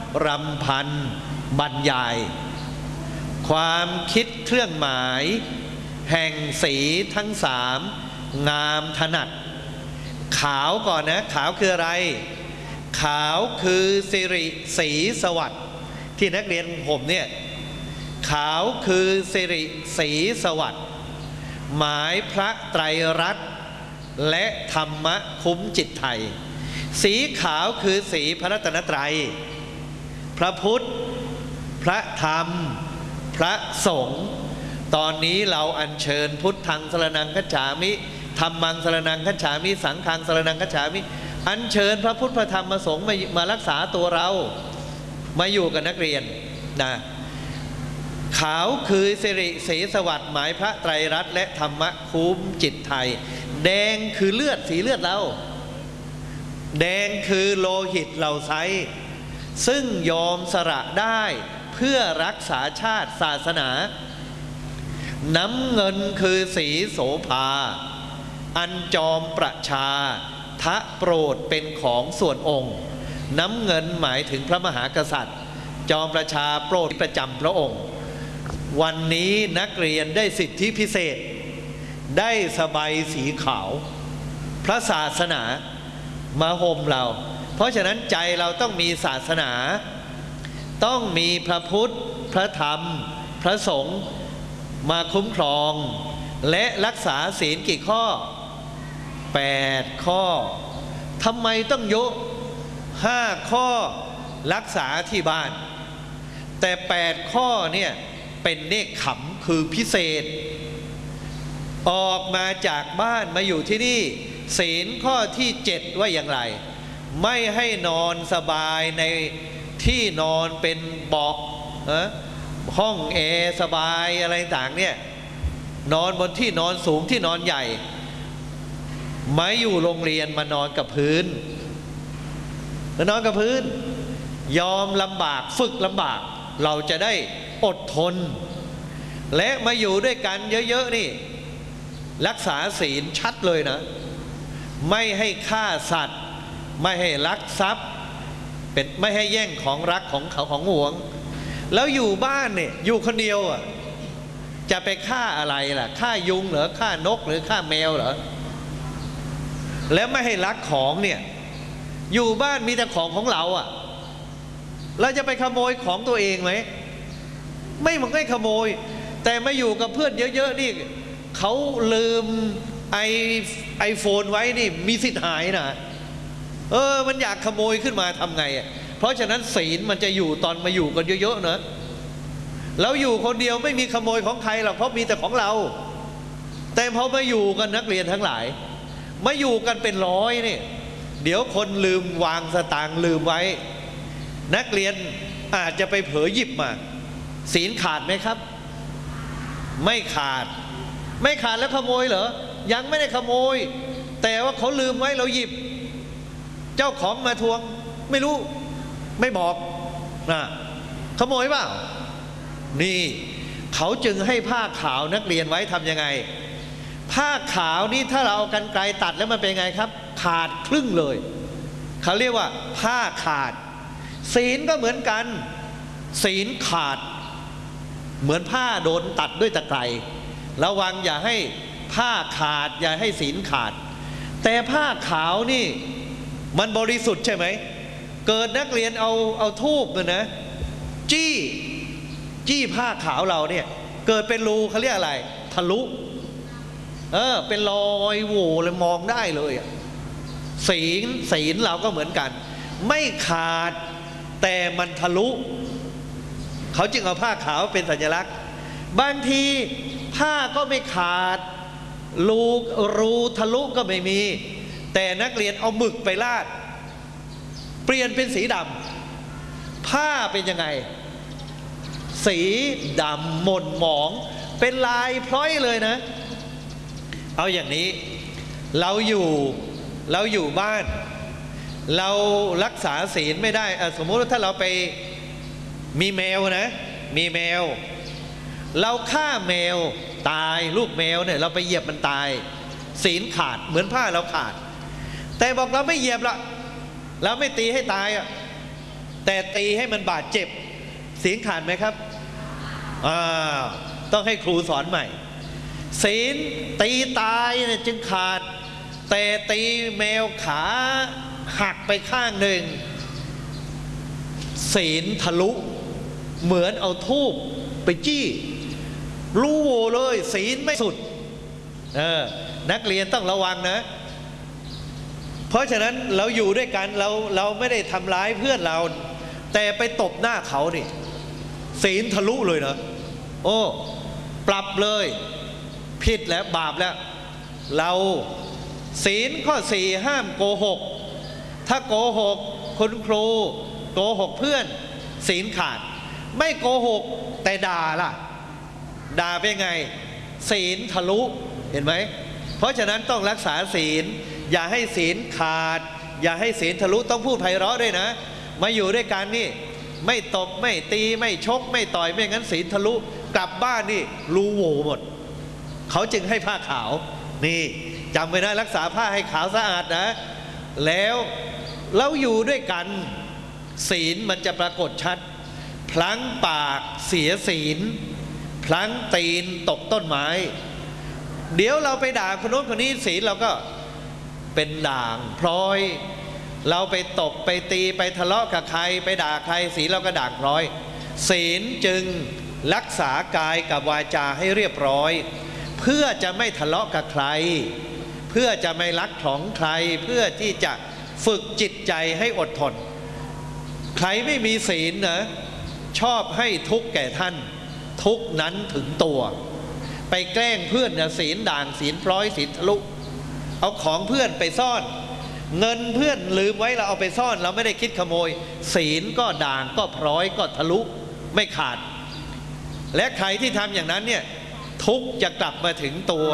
รำพันบรรยายความคิดเครื่องหมายแห่งสีทั้งสามงามถนัดขาวก่อนนะขาวคืออะไรขาวคือสิริสีสวัสดิ์ที่นักเรียนผมเนี่ยขาวคือสิริสีสวัสดิ์หมายพระไตรรัตน์และธรรมะคุ้มจิตไทยสีขาวคือสีพระรัตนตรัยพระพุทธพระธรรมพระสงฆ์ตอนนี้เราอัญเชิญพุทธังสรณังคัจฉามิธรรมังสรณังคัจฉามิสังฆังสรณังคัจฉามิอัญเชิญพระพุทธพระธรรมพระสงฆ์มารักษาตัวเรามาอยู่กับนักเรียนนะขาวคือสิริสีสวัสดิ์หมายพระไตรรัตน์และธรรมะคุ้มจิตไทยแดงคือเลือดสีเลือดเราแดงคือโลหิตเราไซซึ่งยอมสละได้เพื่อรักษาชาติศาสนาน้ำเงินคือสีโสภาอันจอมประชาทะโปรดเป็นของส่วนองค์น้ำเงินหมายถึงพระมหากษัตริย์จอมประชาโปรดประจำพระองค์วันนี้นักเรียนได้สิทธิพิเศษได้สบายสีขาวพระศาสนามาห่มเราเพราะฉะนั้นใจเราต้องมีศาสนาต้องมีพระพุทธพระธรรมพระสงฆ์มาคุ้มครองและรักษาศีลกี่ข้อ8ข้อทำไมต้องยก5ข้อรักษาที่บ้านแต่8ข้อเนี่ยเป็นเนกขำคือพิเศษออกมาจากบ้านมาอยู่ที่นี่ศีลข้อที่7ว่าอย่างไรไม่ให้นอนสบายในที่นอนเป็นเบาะห้องแอร์สบายอะไรต่างเนี่ยนอนบนที่นอนสูงที่นอนใหญ่ไม่อยู่โรงเรียนมานอนกับพื้นนอนกับพื้นยอมลำบากฝึกลำบากเราจะได้อดทนและมาอยู่ด้วยกันเยอะๆนี่รักษาศีลชัดเลยนะไม่ให้ฆ่าสัตว์ไม่ให้ลักทรัพย์เป็นไม่ให้แย่งของรักของเขาของหวงแล้วอยู่บ้านเนี่ยอยู่คนเดียวอ่ะจะไปฆ่าอะไรล่ะฆ่ายุงเหรอฆ่านกหรือฆ่าแมวเหรอแล้วไม่ให้ลักของเนี่ยอยู่บ้านมีแต่ของของเราอ่ะเราจะไปขโมยของตัวเองไหมไม่มันไม่ขโมยแต่มาอยู่กับเพื่อนเยอะๆนี่เขาลืมไอโฟนไว้นี่มีสิทธิ์หายนะมันอยากขโมยขึ้นมาทำไงเพราะฉะนั้นศีลมันจะอยู่ตอนมาอยู่กันเยอะๆนะเราอยู่คนเดียวไม่มีขโมยของใครหรอกเพราะมีแต่ของเราแต่พอมาอยู่กันนักเรียนทั้งหลายมาอยู่กันเป็นร้อยนี่เดี๋ยวคนลืมวางสตางค์ลืมไว้นักเรียนอาจจะไปเผลอหยิบมาศีลขาดไหมครับไม่ขาดไม่ขาดแล้วขโมยเหรอยังไม่ได้ขโมยแต่ว่าเขาลืมไว้เราหยิบเจ้าของมาทวงไม่รู้ไม่บอกนะขโมยเปล่านี่เขาจึงให้ผ้าขาวนักเรียนไว้ทำยังไงผ้าขาวนี่ถ้าเราเอากรรไกรตัดแล้วมันเป็นไงครับขาดครึ่งเลยเขาเรียกว่าผ้าขาดศีลก็เหมือนกันศีลขาดเหมือนผ้าโดนตัดด้วยตะไคร้ระวังอย่าให้ผ้าขาดอย่าให้ศีลขาดแต่ผ้าขาวนี่มันบริสุทธิ์ใช่ไหมเกิดนักเรียนเอาทูบนะจี้ผ้าขาวเราเนี่ยเกิดเป็นรูเขาเรียกอะไรทะลุเป็นรอยโหว่เลยมองได้เลยศีลเราก็เหมือนกันไม่ขาดแต่มันทะลุเขาจึงเอาผ้าขาวเป็นสัญลักษณ์บางทีผ้าก็ไม่ขาดรูทะลุก็ไม่มีแต่นักเรียนเอาหมึกไปลาดเปลี่ยนเป็นสีดำผ้าเป็นยังไงสีดำหม่นหมองเป็นลายพร้อยเลยนะเอาอย่างนี้เราอยู่บ้านเรารักษาศีลไม่ได้สมมติว่าถ้าเราไปมีแมวนะมีแมวเราฆ่าแมวตายลูกแมวเนี่ยเราไปเหยียบมันตายศีลขาดเหมือนผ้าเราขาดแต่บอกเราไม่เหยียบละเราไม่ตีให้ตายแต่ตีให้มันบาดเจ็บศีลขาดไหมครับต้องให้ครูสอนใหม่ศีลตีตายเนี่ยจึงขาดแต่ตีแมวขาหักไปข้างหนึ่งศีลทะลุเหมือนเอาธูปไปจี้รู้โวเลยศีลไม่สุดนักเรียนต้องระวังนะเพราะฉะนั้นเราอยู่ด้วยกันเราไม่ได้ทำร้ายเพื่อนเราแต่ไปตบหน้าเขานี่ศีลทะลุเลยนะโอ้ปรับเลยผิดแล้วบาปแล้วเราศีลข้อ 4ห้ามโกหกถ้าโกหกคุณครูโกหกเพื่อนศีลขาดไม่โกหกแต่ด่าล่ะด่าเป็นไงศีลทะลุเห็นไหมเพราะฉะนั้นต้องรักษาศีลอย่าให้ศีลขาดอย่าให้ศีลทะลุต้องพูดไพเราะด้วยนะมาอยู่ด้วยกันนี่ไม่ตบไม่ตีไม่ชกไม่ต่อยไม่งั้นศีลทะลุกลับบ้านนี่รูโหว่หมดเขาจึงให้ผ้าขาวนี่จำไว้นะรักษาผ้าให้ขาวสะอาดนะแล้วเราอยู่ด้วยกันศีลมันจะปรากฏชัดพลั้งปากเสียศีลพลั้งตีนตกต้นไม้เดี๋ยวเราไปด่าคนโน้นคนนี้ศีลเราก็เป็นด่างพร้อยเราไปตบไปตีไปทะเลาะกับใครไปด่าใครศีลเราก็ด่างพร้อยศีลจึงรักษากายกับวาจาให้เรียบร้อยเพื่อจะไม่ทะเลาะกับใครเพื่อจะไม่ลักของใครเพื่อที่จะฝึกจิตใจให้อดทนใครไม่มีศีลนะชอบให้ทุกข์แก่ท่านทุกข์นั้นถึงตัวไปแกล้งเพื่อนนะศีลด่างศีลพร้อยศีลทะลุเอาของเพื่อนไปซ่อนเงินเพื่อนลืมไว้เราเอาไปซ่อนเราไม่ได้คิดขโมยศีลก็ด่างก็พร้อยก็ทะลุไม่ขาดและใครที่ทำอย่างนั้นเนี่ยทุกข์จะกลับมาถึงตัว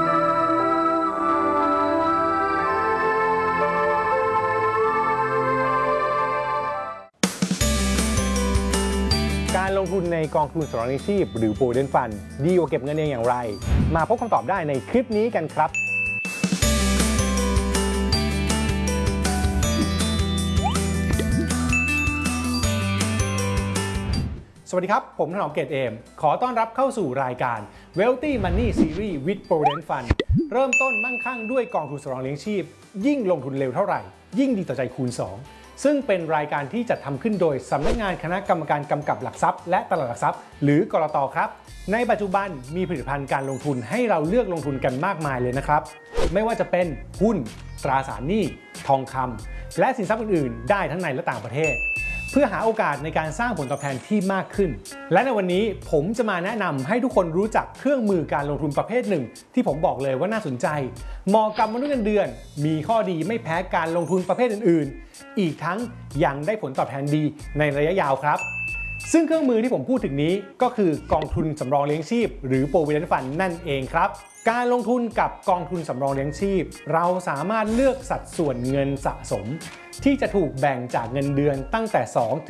การลงทุนในกองทุนสำรองเลี้ยงชีพหรือ Provident Fund ดีกว่าเก็บเงินเองอย่างไรมาพบคำตอบได้ในคลิปนี้กันครับสวัสดีครับผมถนอมเกตเอมขอต้อนรับเข้าสู่รายการ Wealthy Money Series with Provident Fund เริ่มต้นมั่งคั่งด้วยกองทุนสำรองเลี้ยงชีพยิ่งลงทุนเร็วเท่าไหร่ยิ่งดีต่อใจคูณ 2ซึ่งเป็นรายการที่จัดทำขึ้นโดยสำนักงานคณะกรรมการกำกับหลักทรัพย์และตลาดหลักทรัพย์หรือกลต.ครับในปัจจุบันมีผลิตภัณฑ์การลงทุนให้เราเลือกลงทุนกันมากมายเลยนะครับไม่ว่าจะเป็นหุ้นตราสารหนี้ทองคำและสินทรัพย์อื่นๆได้ทั้งในและต่างประเทศเพื่อหาโอกาสในการสร้างผลตอบแทนที่มากขึ้นและในวันนี้ผมจะมาแนะนำให้ทุกคนรู้จักเครื่องมือการลงทุนประเภทหนึ่งที่ผมบอกเลยว่าน่าสนใจเหมาะกับมนุษย์เงินเดือนมีข้อดีไม่แพ้การลงทุนประเภทอื่นๆอีกทั้งยังได้ผลตอบแทนดีในระยะยาวครับซึ่งเครื่องมือที่ผมพูดถึงนี้ก็คือกองทุนสำรองเลี้ยงชีพหรือ Provident Fund นั่นเองครับการลงทุนกับกองทุนสำรองเลี้ยงชีพเราสามารถเลือกสัดส่วนเงินสะสมที่จะถูกแบ่งจากเงินเดือนตั้งแต่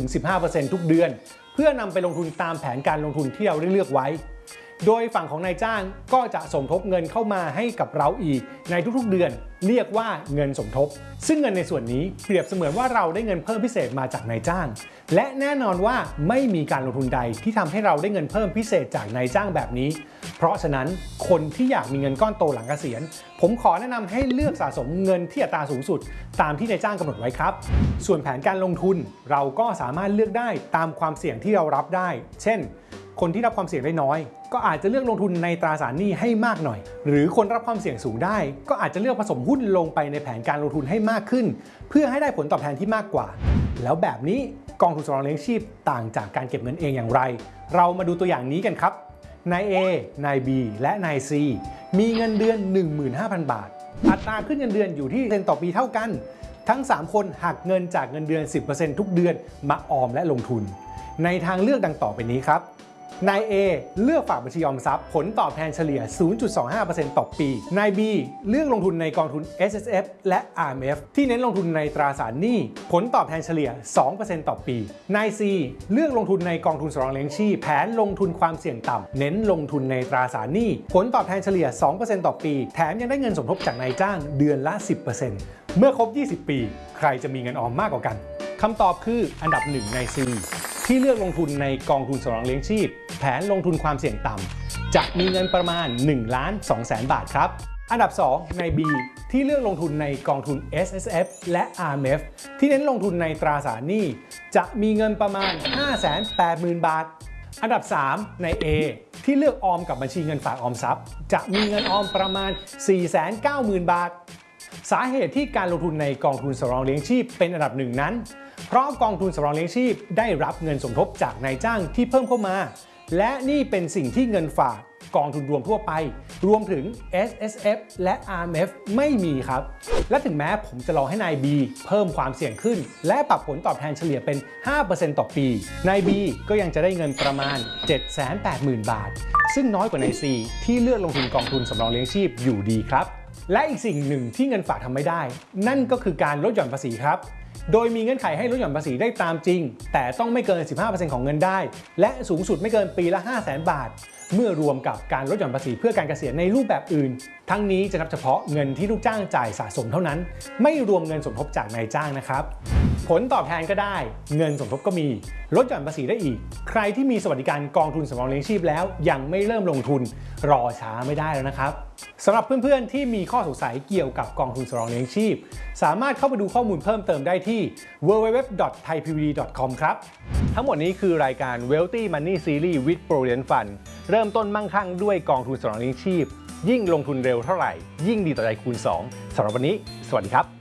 2-15% ทุกเดือนเพื่อนำไปลงทุนตามแผนการลงทุนที่เราได้เลือกไว้โดยฝั่งของนายจ้างก็จะสมทบเงินเข้ามาให้กับเราอีกในทุกๆเดือนเรียกว่าเงินสมทบซึ่งเงินในส่วนนี้เปรียบเสมือนว่าเราได้เงินเพิ่มพิเศษมาจากนายจ้างและแน่นอนว่าไม่มีการลงทุนใดที่ทำให้เราได้เงินเพิ่มพิเศษจากนายจ้างแบบนี้เพราะฉะนั้นคนที่อยากมีเงินก้อนโตหลังเกษียณผมขอแนะนำให้เลือกสะสมเงินที่อัตราสูงสุดตามที่นายจ้างกำหนดไว้ครับส่วนแผนการลงทุนเราก็สามารถเลือกได้ตามความเสี่ยงที่เรารับได้เช่นคนที่รับความเสี่ยงได้น้อยก็อาจจะเลือกลงทุนในตราสารหนี้ให้มากหน่อยหรือคนรับความเสี่ยงสูงได้ก็อาจจะเลือกผสมหุ้นลงไปในแผนการลงทุนให้มากขึ้นเพื่อให้ได้ผลตอบแทนที่มากกว่าแล้วแบบนี้กองทุนสำรองเลี้ยงชีพต่างจากการเก็บเงินเองอย่างไรเรามาดูตัวอย่างนี้กันครับนาย A นาย B และนาย C มีเงินเดือน 15,000 บาทอัตราขึ้นเงินเดือนอยู่ที่%ต่อปีเท่ากันทั้ง3คนหักเงินจากเงินเดือน 10% ทุกเดือนมาออมและลงทุนในทางเลือกดังต่อไปนี้ครับนาย A เลือกฝากบัญชีออมทรัพย์ผลตอบแทนเฉลี่ย 0.25% ต่อปีนาย B เลือกลงทุนในกองทุน SSF และ RMF ที่เน้นลงทุนในตราสารหนี้ผลตอบแทนเฉลี่ย 2% ต่อปีนาย C เลือกลงทุนในกองทุนสำรองเลี้ยงชีพแผนลงทุนความเสี่ยงต่ำเน้นลงทุนในตราสารหนี้ผลตอบแทนเฉลี่ย 2% ต่อปีแถมยังได้เงินสมทบจากนายจ้างเดือนละ 10% เมื่อครบ 20 ปีใครจะมีเงินออมมากกว่ากันคำตอบคืออันดับ1ใน C ที่เลือกลงทุนในกองทุนสำรองเลี้ยงชีพแผนลงทุนความเสี่ยงต่ำจะมีเงินประมาณ 1,200,000 บาทครับอันดับ2ใน B ที่เลือกลงทุนในกองทุน SSF และ RMF ที่เน้นลงทุนในตราสารหนี้จะมีเงินประมาณ 580,000 บาทอันดับ3ใน A ที่เลือกออมกับบัญชีเงินฝากออมทรัพย์จะมีเงินออมประมาณ 490,000 บาทสาเหตุที่การลงทุนในกองทุนสำรองเลี้ยงชีพเป็นอันดับ1นั้นเพราะกองทุนสำรองเลี้ยงชีพได้รับเงินสมทบจากนายจ้างที่เพิ่มเข้ามาและนี่เป็นสิ่งที่เงินฝากกองทุนรวมทั่วไปรวมถึง SSF และ RMF ไม่มีครับและถึงแม้ผมจะลองให้นาย B เพิ่มความเสี่ยงขึ้นและปรับผลตอบแทนเฉลี่ยเป็น 5% ต่อปีนาย B ก็ยังจะได้เงินประมาณ 780,000 บาทซึ่งน้อยกว่านาย C ที่เลือกลงทุนกองทุนสำรองเลี้ยงชีพอยู่ดีครับและอีกสิ่งหนึ่งที่เงินฝากทำไม่ได้นั่นก็คือการลดหย่อนภาษีครับโดยมีเงื่อนไขให้ลดหย่อนภาษีได้ตามจริงแต่ต้องไม่เกิน 15% ของเงินได้และสูงสุดไม่เกินปีละ 500,000 บาทเมื่อรวมกับการลดหย่อนภาษีเพื่อการเกษียณในรูปแบบอื่นทั้งนี้จะนับเฉพาะเงินที่ลูกจ้างจ่ายสะสมเท่านั้นไม่รวมเงินสมทบจากนายจ้างนะครับผลตอบแทนก็ได้เงินสมทบก็มีลดหย่อนภาษีได้อีกใครที่มีสวัสดิการกองทุนสำรองเลี้ยงชีพแล้วยังไม่เริ่มลงทุนรอช้าไม่ได้แล้วนะครับสำหรับเพื่อนๆที่มีข้อสงสัยเกี่ยวกับกองทุนสำรองเลี้ยงชีพสามารถเข้าไปดูข้อมูลเพิ่มเติมได้ที่ www.thaipvd.com ครับทั้งหมดนี้คือรายการ Wealthy Money Series with Provident Fund เริ่มต้นมั่งคั่งด้วยกองทุนสำรองเลี้ยงชีพยิ่งลงทุนเร็วเท่าไหร่ยิ่งดีต่อใจคูณ 2สำหรับวันนี้สวัสดีครับ